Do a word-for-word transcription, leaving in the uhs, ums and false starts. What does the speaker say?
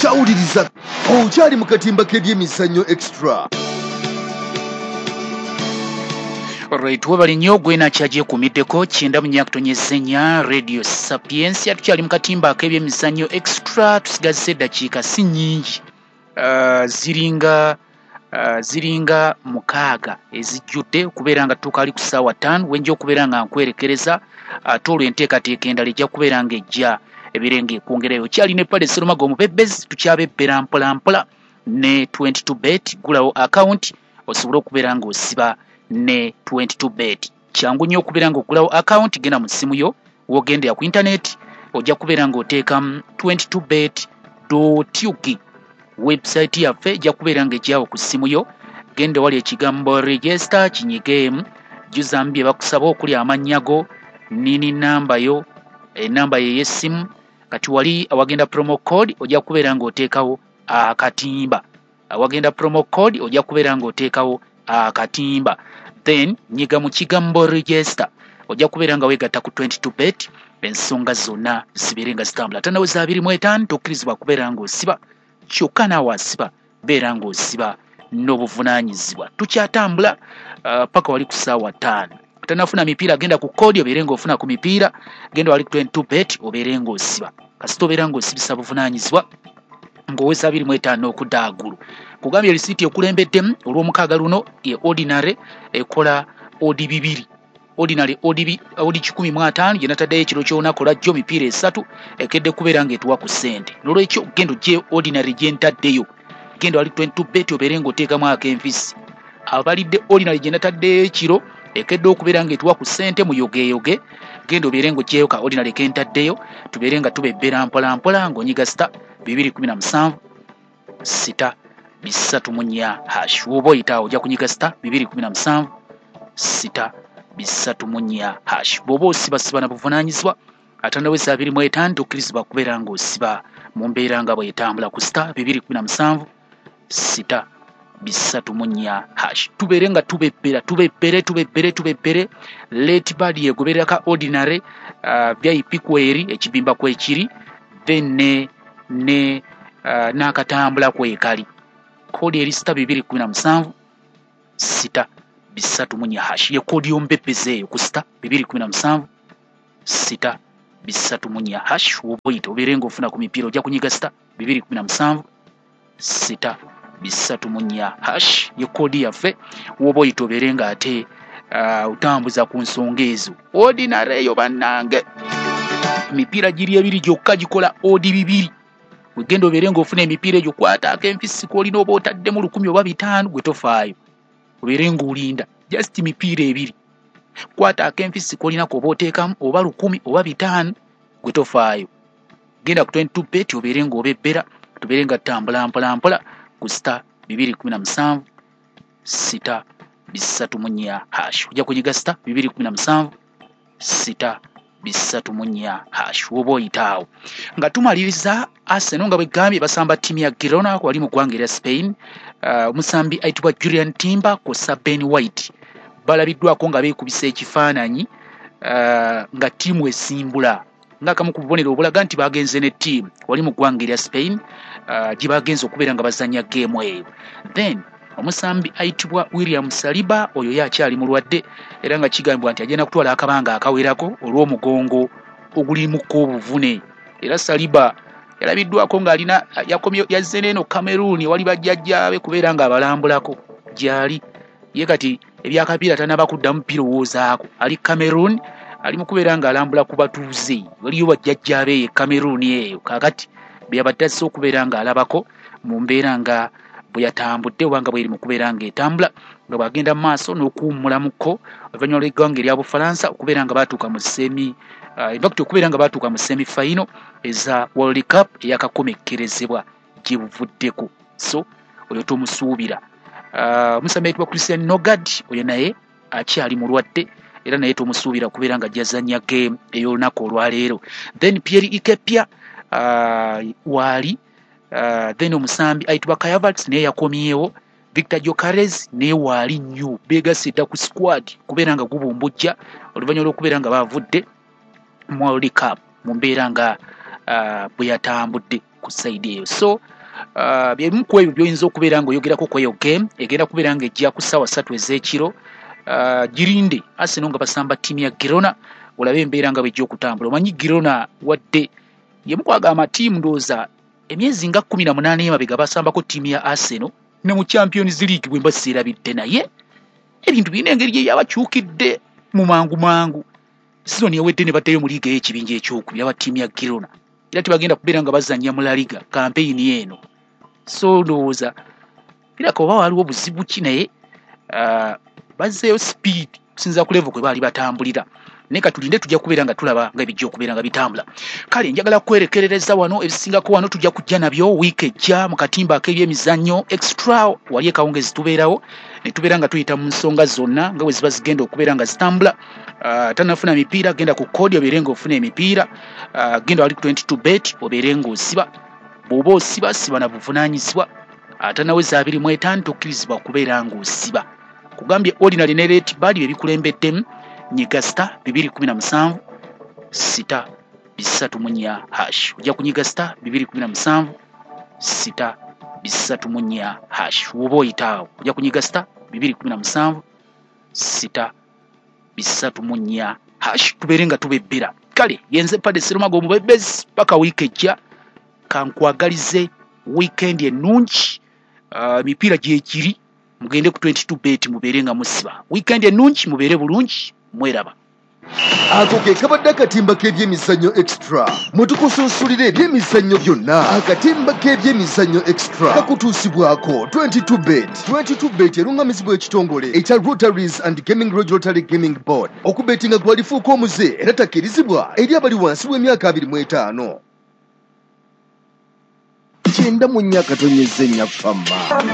okyawuliriza okyali mu katimba k'ebyemizannyo extra. Alright, webali nnyo gwe nakyagyeekuumiddeko kyenda mu nnyakutonyezenya Radio Sapiensia tukyali mu katimba k'ebyemizannyo extra tusigazise eddakiika si nnyingi uh, ziringa uh, ziringa mukaaga ezijjudde okubeera nga tukali ku ssaawa ttaano wenja okubeera nga nkwerekereza ate olwo enteekateeka endala ejja kubeera nga ejja ebirenge ekwongerayo kyali ne Pale Serumaga omubebbezi tukyabebbera mpola mpola ne twenty-two bet gulawo account osobola okubeera nga osiba ne twenty-two bet kyangu nnyo okubeera nga ogulawo account genda mu ssimu yo wogendera ku internet ojja kubeera nga oteekamu twenty-two bet dot u k website yaffe ejja kubeera nga ejyawo ku ssimu yo genda wali ekigambo register kinyigeemu juzambi bye bakusaba okuli amannya go nini namba yo enamba ye y'essimu kati wali awagenda promo code ojja kubeera nga oteekawo akatimba awagenda promo code ojja kubeera nga oteekawo akatimba then nyiga mu kigambo register ojja kubeera nga weegatta ku twenty-two bet ensonga zonna zibeere nga zitambula tanaweza abiri mu etaano tokkirizibwa kubeera nga osiba kyokka naawe asiba beera nga osiba n'obuvunaanyizibwa tukyatambula uh, paka wali ku ssaawa ttaano tanafuna mipiira genda ku kodi obeere nga ofuna ku mipiira genda wali ku twenty-two bet obeere nga osiba kasita obeera nga osibisa buvunaanyizibwa ng'oweza abiri mu etaano okudda waggulu kugambye erisiiti ekulembeddemu olw'omukaaga luno ye ordinary ekola odi bibiri ordinary odi odi kikumi mu ataano gye nataddeyo ekiro ky'olunaku olwajjo mipiira esatu ekedde kubeera ng'etuwa ku ssente n'olwekyo genda ogye ordinary gye ntaddeyo genda wali twenty-two bet obeere ng'oteekamu ak'enfisi abalidde ordinary gye nataddeyo ekiro ekedde okubeera ng'etuwa ku ssente mu yogeeyoge genda obeere ng'ogyeyo ka ordinary kentaddeyo tubeere nga tubebbera mpola mpola ng'onyiga sita bibiri kumi na musanvu sita bisatu mu nnya hash woba oyitaawo ojja kunyiga sita bibiri kumi na musanvu sita bisatu mu nnya hash bw'oba osibasiba na buvunaanyizibwa atanaweza abiri mu etaano tokkirizibwa kubeera ng'osiba mu mbeera nga bw'etambula ku sita bibiri kumi na musanvu sita bisatu mu nnya hash tubeere nga tubebbera tubebbere tubebbere tubebbere late bad yegoberera ka ordinary uh, V I P kweri ekibimba kwekiri then ne ne uh, n'akatambula kwekali kodi eri sita bibiri kumi na musanvu sita bisatu mu nnya hash ye kodi y'omubebbezi eyo ku sita bibiri kumi na musanvu sita bisatu mu nnya hash woba oyita obeere ng'ofuna ku mipiira ojja kunyiga sita bibiri kumi na musanvu sita bisatu mu nnya hash ye kodi yaffe woba oyita obeere ng'ate uh, utambuza ku nsonga ezo ordinary eyo bannange mipiira giri ebiri gyokka gikola odi bibiri wegenda obeere ng'ofuna emipiira egyo kwata ak'enfisi kw'olina oba otaddemu lukumi oba bitaano gwe tofaayo obeere ng'olinda just mipiira ebiri kwata ak'enfisi kw'olinako oba oteekamu oba lukumi oba bitaano gwe tofaayo genda ku twenty-two bet obeere ng'obebbera tubeere nga tutambula mpola mpola ku sita bibiri kumi na musanvu sita bisatu mu nnya hash ojja kunyiga sita bibiri kumi na musanvu sita bisatu mu nnya hash woba oyitaawo nga tumaliriza Arsenal nga bwegambye basamba ttiimu ya Girona wali mu ggwanga erya Spain omusambi uh, ayitibwa Julian Timber kosa Ben White balabiddwako nga beekubisa ekifaananyi uh, nga ttiimu esimbula ng'akamu ku bubonero obulaga nti bagenze ne ttiimu wali mu ggwanga erya Spain uh, gye bagenze okubeera nga bazannya geemu eyo then omusambi ayitibwa William Saliba oyo yakyali mulwadde era nga kigambibwa nti agenda kutwala akabanga akawerako olw'omugongo ogulimuko obuvune era Saliba yalabiddwako ng'alina yakomye yazze n'eno Cameroon wali bajjajjaabe kubeera ng'abalambulako gyali ye kati ebyakapiira tanaba kuddamu birowoozaako ali Cameroon ali mu kubeera ng'alambula ku batuuze waliyo bajjajjaabe ye Cameroon eyo kaakati byabadde azze okubeera ng'alabako mu mbeera nga bwe yatambudde oba nga bweri mu kubeera ng'etambula nga bw'agenda mu maaso n'okuwummulamuko oluvannyuma lw'eggwanga erya Bufalansa okubeera nga baatuuka mu semi uh, in fact okubeera nga baatuuka mu semi final eza World Cup eyakakomekkerezebwa gye buvuddeko so oyo tomusuubira omusambi uh, ayitibwa Christian Nogard oyo naye akyali mulwadde era naye tomusuubira kubeera nga jazanya game ey'olunaku olwaleero then Pierre Ikepia uh, waali uh, then omusambi ayitibwa Kai Havertz naye yakomyewo Victor Gyokeres naye waali nnyo beegasidda ku squad kubeera nga gubumbujja oluvannyuma lw'okubeera nga bavudde mu World Cup mu mbeera nga uh, bwe yatambudde ku side eyo. So uh, byemu ku ebyo byoyinza okubeera ng'oyogerako ku eyo game egenda kubeera ng'ejja ku ssaawa ssatu ez'ekiro. Uh, girinde Arsenal nga basamba ttiimu ya Girona olabe embeera nga bw'ejja okutambula. Omanyi Girona wadde yemu kwaga amatiimu ndowooza emyezi nga kkumi na munaana emabega basambako ttiimu ya Arsenal ne mu Champions League bwe mba seerabidde, naye ebintu birina engeri gye yabakyukidde mu mangu mangu. Season ewedde ne baddayo mu liiga y'ekibinja ekyokubiri aba ttiimu ya Girona, era tebagenda kubeera nga bazannya mu La Liga kampeyini eno. So ndowooza birako oba waliwo buzibu ki, naye uh, bazzeeyo speed kusinza ku level kwe baali batambulira. Naye katulinde tujja kubeera nga tulaba nga ebijja okubeera nga bitambula. Kale njagala kwerekerereza wano ebisingako wano tujja kujja nabyo wiiki ejja mu katimba ak'ebyemizannyo extra. Wali ekawungezi tubeerawo ne tubeera nga tuyita mu nsonga zonna nga bwe ziba zigenda okubeera nga zitambula. Uh, tanafuna mipiira genda ku kodi obeere ng'ofuna emipiira. Uh, genda wali ku twenty-two bet obeere ng'osiba. Bw'oba osiba siba na buvunaanyizibwa. Atanaweza abiri mu etaano tokkirizibwa kubeera ng'osiba. Kugambye ordinary ne rate bali bye bikulembeddemu. Nyiga star bibiri kumi na musanvu sita bisatu mu nnya hash. Ojja kunyiga star bibiri kumi na musanvu sita bisatu mu nnya hash. Woba oyitaawo ojja kunyiga star bibiri kumi na musanvu sita bisatu mu nnya hash. Tubeere nga tubebbera. Kale yenze Padde Sserumago omubebezi paka wiiki ejja. Kankwagalize weekend ennungi. Uh, mipiira gyekiri mugende ku twenty-two bet mubeere nga musiba. Weekend ennungi mubeere bulungi. Mweraba. Ako ke kabadde akatimba k'ebyemizannyo extra. Mutukusunsulire ebyemizannyo byonna. Akatimba k'ebyemizannyo extra kakutuusibwako twenty-two bet. twenty-two bet erungamizibwa ekitongole ekya Rotaries and Gaming Lodge Rotary Gaming Board. Okubetinga gwalifuuka omuze era takkirizibwa eri abali wansi w'emyaka abiri mu etaano. Kyenda mu nnya katonyezza ennya ffamma.